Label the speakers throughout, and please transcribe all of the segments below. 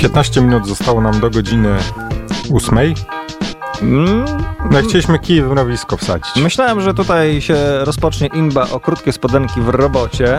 Speaker 1: 15 minut zostało nam do godziny 8. No, chcieliśmy kij w mrowisko wsadzić.
Speaker 2: Myślałem, że tutaj się rozpocznie imba o krótkie spodenki w robocie.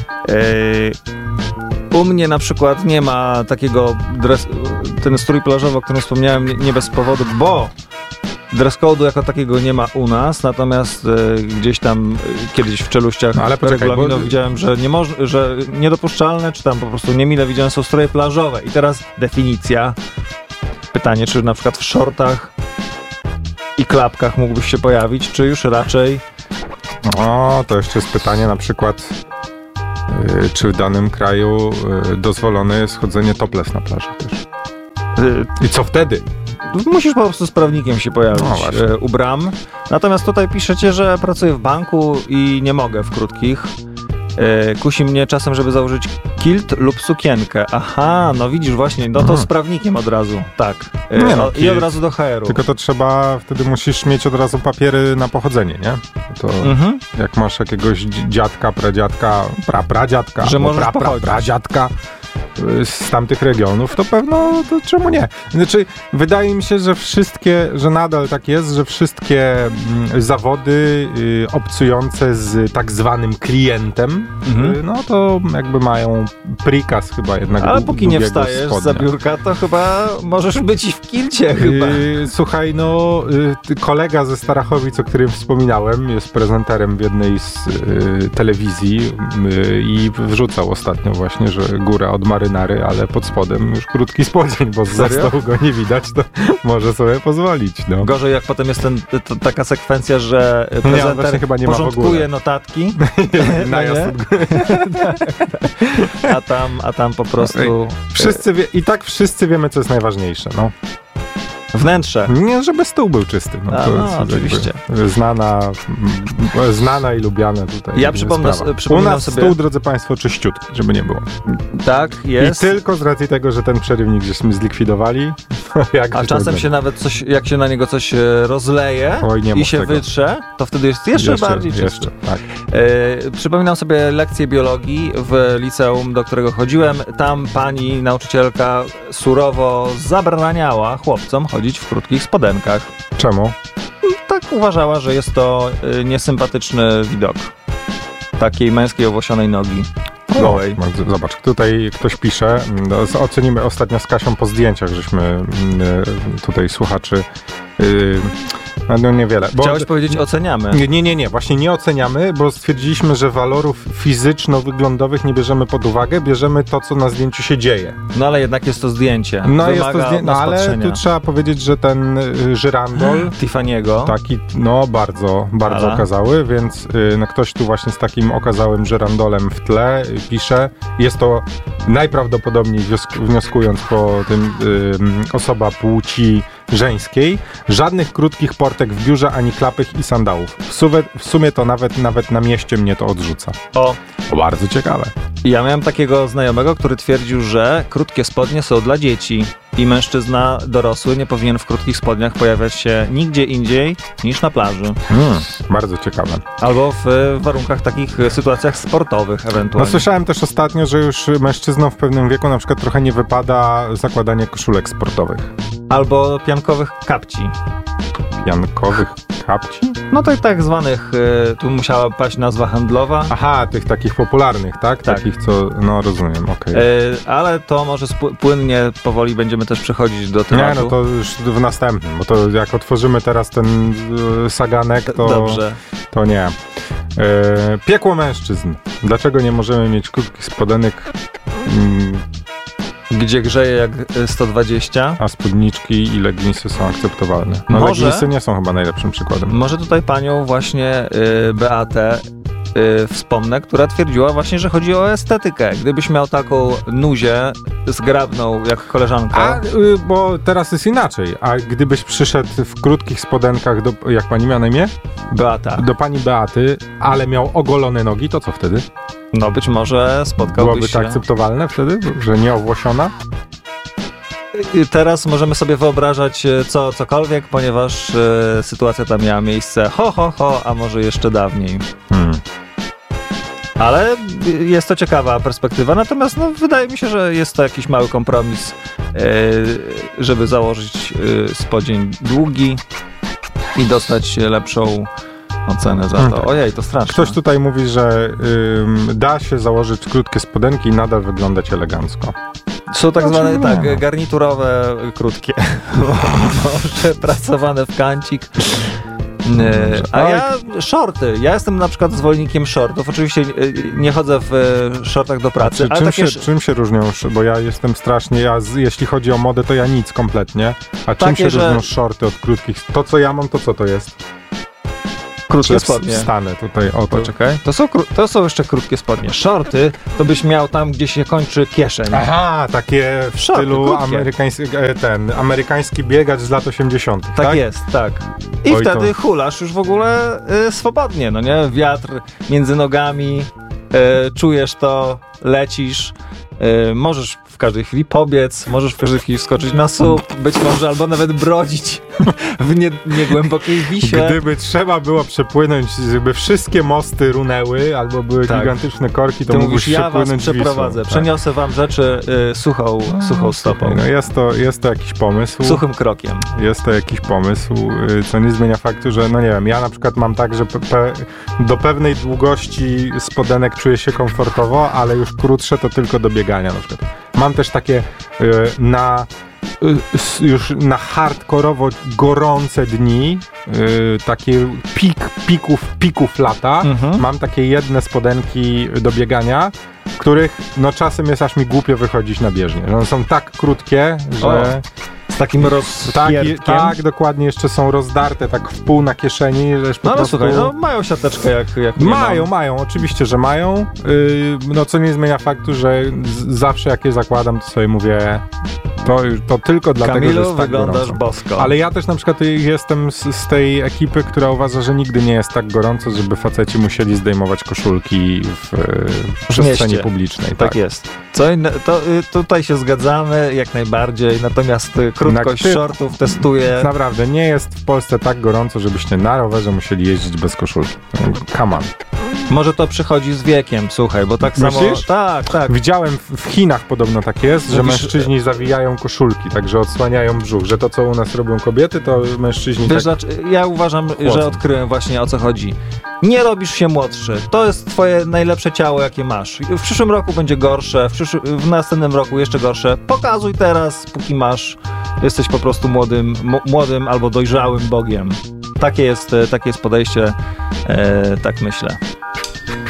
Speaker 2: U mnie na przykład nie ma takiego ten strój plażowy, o którym wspomniałem, nie bez powodu, bo dress code'u jako takiego nie ma u nas, natomiast gdzieś tam kiedyś w czeluściach regulaminu widziałem, że że niedopuszczalne, czy tam po prostu niemile widziałem są stroje plażowe. I teraz definicja. Pytanie, czy na przykład w shortach i klapkach mógłbyś się pojawić, czy już raczej...
Speaker 1: O, to jeszcze jest pytanie na przykład, czy w danym kraju dozwolone jest chodzenie topless na plaży też. I co wtedy?
Speaker 2: Musisz po prostu z prawnikiem się pojawić u bram. Natomiast tutaj piszecie, że pracuję w banku i nie mogę w krótkich. Kusi mnie czasem, żeby założyć kilt lub sukienkę. Aha, no widzisz właśnie, no to z prawnikiem od razu, tak. I od razu do HR-u.
Speaker 1: Tylko to trzeba, wtedy musisz mieć od razu papiery na pochodzenie, nie? To jak masz jakiegoś dziadka, pradziadka, pradziadka,
Speaker 2: że możesz pochodzić.
Speaker 1: pradziadka z tamtych regionów, to pewno, to czemu nie? Znaczy, wydaje mi się, że nadal tak jest, że wszystkie zawody obcujące z tak zwanym klientem, no to jakby mają prikaz chyba jednak.
Speaker 2: Ale póki nie wstajesz za biurka, to chyba możesz być i w kilcie chyba.
Speaker 1: Słuchaj, no kolega ze Starachowic, o którym wspominałem, jest prezenterem w jednej z telewizji i wrzucał ostatnio właśnie, że góra od marynary, ale pod spodem już krótki spodzień, bo za stołu go nie widać, to może sobie pozwolić. No.
Speaker 2: Gorzej jak potem jest taka sekwencja, że prezenter
Speaker 1: chyba nie
Speaker 2: porządkuje notatki. A tam po prostu...
Speaker 1: Wszyscy wiemy, co jest najważniejsze. No.
Speaker 2: Wnętrze.
Speaker 1: Nie, żeby stół był czysty.
Speaker 2: Oczywiście.
Speaker 1: Znana i lubiana tutaj.
Speaker 2: Ja przypominam
Speaker 1: U nas sobie... stół, drodzy Państwo, czyściutki, żeby nie było.
Speaker 2: Tak, jest.
Speaker 1: I tylko z racji tego, że ten przerywnik żeśmy zlikwidowali.
Speaker 2: A czasem się nawet jak się na niego coś rozleje i się wytrze, to wtedy jest jeszcze bardziej czysty.
Speaker 1: Tak.
Speaker 2: Przypominam sobie lekcję biologii w liceum, do którego chodziłem. Tam pani nauczycielka surowo zabraniała chłopcom chodzić w krótkich spodenkach.
Speaker 1: Czemu?
Speaker 2: Tak uważała, że jest to niesympatyczny widok takiej męskiej owłosionej nogi. Gołej.
Speaker 1: Zobacz, tutaj ktoś pisze, ocenimy ostatnio z Kasią po zdjęciach, żeśmy tutaj słuchaczy no niewiele.
Speaker 2: Chciałeś powiedzieć oceniamy.
Speaker 1: Nie, właśnie nie oceniamy, bo stwierdziliśmy, że walorów fizyczno-wyglądowych nie bierzemy pod uwagę, bierzemy to, co na zdjęciu się dzieje.
Speaker 2: No ale jednak jest to zdjęcie.
Speaker 1: Ale tu trzeba powiedzieć, że ten żyrandol
Speaker 2: Tiffany'ego
Speaker 1: taki, bardzo okazały, więc ktoś tu właśnie z takim okazałym żyrandolem w tle pisze, jest to najprawdopodobniej wnioskując po tym osoba płci żeńskiej, żadnych krótkich portek w biurze, ani klapek i sandałów. W sumie to nawet na mieście mnie to odrzuca. O, bardzo ciekawe.
Speaker 2: Ja miałem takiego znajomego, który twierdził, że krótkie spodnie są dla dzieci i mężczyzna dorosły nie powinien w krótkich spodniach pojawiać się nigdzie indziej niż na plaży.
Speaker 1: Bardzo ciekawe.
Speaker 2: Albo w warunkach takich sytuacjach sportowych ewentualnie.
Speaker 1: No słyszałem też ostatnio, że już mężczyznom w pewnym wieku na przykład trochę nie wypada zakładanie koszulek sportowych.
Speaker 2: Albo piankowych kapci.
Speaker 1: Piankowych kapci?
Speaker 2: No to tak zwanych, tu musiała paść nazwa handlowa.
Speaker 1: Aha, tych takich popularnych, tak?
Speaker 2: Tak.
Speaker 1: Takich, co, rozumiem, okej.
Speaker 2: Ale to może płynnie, powoli będziemy też przechodzić do tematu.
Speaker 1: Nie, no to już w następnym, bo to jak otworzymy teraz ten saganek, to...
Speaker 2: Dobrze.
Speaker 1: To nie. Piekło mężczyzn. Dlaczego nie możemy mieć krótkich spodenek...
Speaker 2: Gdzie grzeje jak 120.
Speaker 1: A spódniczki i leginsy są akceptowalne. Leginsy nie są chyba najlepszym przykładem.
Speaker 2: Może tutaj panią właśnie Beatę wspomnę, która twierdziła właśnie, że chodzi o estetykę. Gdybyś miał taką nuzię zgrabną jak koleżanka.
Speaker 1: Bo teraz jest inaczej. A gdybyś przyszedł w krótkich spodenkach jak pani miała na imię?
Speaker 2: Beata.
Speaker 1: Do pani Beaty, ale miał ogolone nogi, to co wtedy?
Speaker 2: No być może spotkałbyś
Speaker 1: Byłoby to akceptowalne wtedy, że nie owłosiona?
Speaker 2: Teraz możemy sobie wyobrażać cokolwiek, ponieważ sytuacja ta miała miejsce a może jeszcze dawniej. Ale jest to ciekawa perspektywa, natomiast wydaje mi się, że jest to jakiś mały kompromis, żeby założyć spodzień długi i dostać lepszą ocenę za to. Ojej, to straszne.
Speaker 1: Ktoś tutaj mówi, że da się założyć krótkie spodenki i nadal wyglądać elegancko.
Speaker 2: Są tak zwane garniturowe, krótkie. Może pracowane w kancik. Shorty. Ja jestem na przykład zwolennikiem shortów. Oczywiście nie chodzę w shortach do pracy.
Speaker 1: Ale czym się różnią? Bo ja jestem strasznie, jeśli chodzi o modę, to ja nic kompletnie. A czym się różnią shorty od krótkich? To, co ja mam, to co to jest?
Speaker 2: Krótkie spodnie.
Speaker 1: Wstanę tutaj,
Speaker 2: Poczekaj. To są jeszcze krótkie spodnie. Shorty to byś miał tam, gdzie się kończy kieszeń.
Speaker 1: Aha, takie w stylu amerykański biegacz z lat 80.
Speaker 2: Tak jest, tak. I wtedy hulasz już w ogóle swobodnie, no nie? Wiatr między nogami, czujesz to, lecisz. Możesz w każdej chwili pobiec, możesz w każdej chwili wskoczyć na słup, być może albo nawet brodzić w niegłębokiej Wiśle.
Speaker 1: Gdyby trzeba było przepłynąć, żeby wszystkie mosty runęły, albo były gigantyczne korki, to mógłbyś przepłynąć
Speaker 2: przeprowadzę.
Speaker 1: Wisłą.
Speaker 2: Przeniosę wam rzeczy suchą stopą.
Speaker 1: No jest to jakiś pomysł.
Speaker 2: Suchym krokiem.
Speaker 1: Jest to jakiś pomysł, co nie zmienia faktu, że no nie wiem, ja na przykład mam tak, że do pewnej długości spodenek czuję się komfortowo, ale już krótsze to tylko do biegania na przykład. Mam też takie już na hardkorowo gorące dni, takie pików lata. Mam takie jedne spodenki do biegania, których czasem jest aż mi głupio wychodzić na bieżnię. One są tak krótkie, że...
Speaker 2: Z takim rozpierkiem?
Speaker 1: Tak, dokładnie, jeszcze są rozdarte tak w pół na kieszeni, że po prostu...
Speaker 2: Słuchaj, mają siateczkę jak
Speaker 1: mają, oczywiście, że mają. Co nie zmienia faktu, że zawsze jak je zakładam, to sobie mówię, to tylko dlatego,
Speaker 2: Kamilu,
Speaker 1: że jest tak
Speaker 2: wyglądasz
Speaker 1: gorąco.
Speaker 2: bosko.
Speaker 1: Ale ja też na przykład jestem z tej ekipy, która uważa, że nigdy nie jest tak gorąco, żeby faceci musieli zdejmować koszulki w przestrzeni publicznej.
Speaker 2: Tak jest. Tutaj się zgadzamy jak najbardziej, natomiast krótkość shortów testuję.
Speaker 1: Naprawdę, nie jest w Polsce tak gorąco, żebyście na rowerze musieli jeździć bez koszulki. Come on.
Speaker 2: Może to przychodzi z wiekiem, słuchaj, bo tak
Speaker 1: Myślisz?
Speaker 2: samo... Tak.
Speaker 1: Widziałem w Chinach podobno tak jest, że mężczyźni zawijają koszulki, także odsłaniają brzuch, że to, co u nas robią kobiety, to mężczyźni
Speaker 2: ja uważam, że odkryłem właśnie, o co chodzi. Nie robisz się młodszy. To jest twoje najlepsze ciało, jakie masz. W przyszłym roku będzie gorsze, w następnym roku jeszcze gorsze. Pokazuj teraz, póki masz. Jesteś po prostu młodym albo dojrzałym Bogiem. Takie jest podejście, tak myślę.